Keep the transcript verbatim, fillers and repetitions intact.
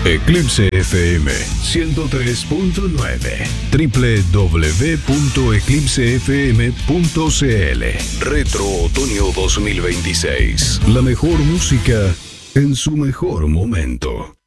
Eclipse F M ciento tres punto nueve, doble u doble u doble u punto eclipse f m punto c l. Retro Otoño dos mil veintiséis. La mejor música en su mejor momento.